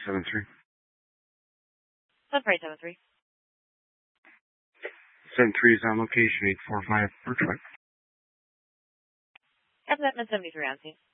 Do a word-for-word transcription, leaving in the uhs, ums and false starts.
seven three. seven three seven three. seven three is on location, eight four five Birchwood. F Z seventy-three on scene.